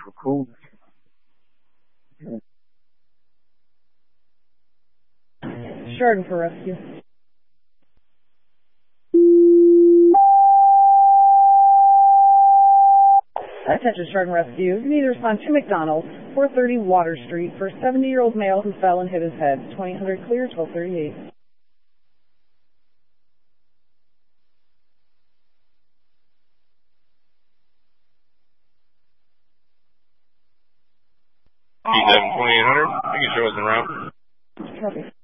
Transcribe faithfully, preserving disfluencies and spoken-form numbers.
cool. Chardon for rescue. Attention Chardon Rescue. You need to respond to McDonald, four thirty Water Street, for a seventy-year-old male who fell and hit his head. twenty hundred clear, twelve thirty-eight. P seven twenty-eight hundred. I can show us en route. Copy.